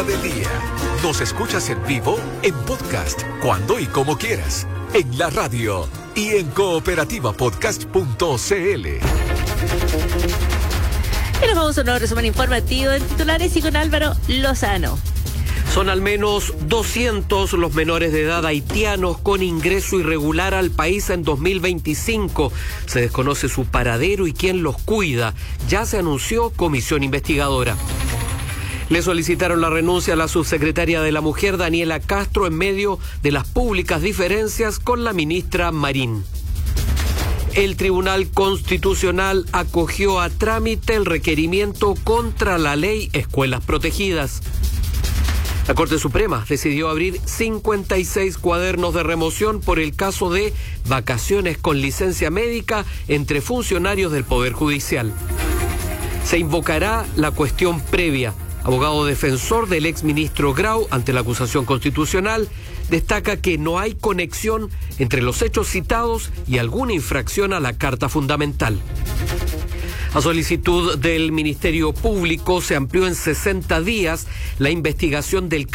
del día. Nos escuchas en vivo, en podcast, cuando y como quieras, en la radio y en cooperativapodcast.cl. Y nos vamos a un nuevo resumen informativo en titulares y con Álvaro Lozano. Son al menos 200 los menores de edad haitianos con ingreso irregular al país en 2025. Se desconoce su paradero y quién los cuida. Ya se anunció comisión investigadora. Le solicitaron la renuncia a la subsecretaria de la Mujer, Daniela Castro, en medio de las públicas diferencias con la ministra Marín. El Tribunal Constitucional acogió a trámite el requerimiento contra la ley Escuelas Protegidas. La Corte Suprema decidió abrir 56 cuadernos de remoción por el caso de vacaciones con licencia médica entre funcionarios del Poder Judicial. Se invocará la cuestión previa. Abogado defensor del exministro Grau ante la acusación constitucional destaca que no hay conexión entre los hechos citados y alguna infracción a la Carta Fundamental. A solicitud del Ministerio Público se amplió en 60 días la investigación del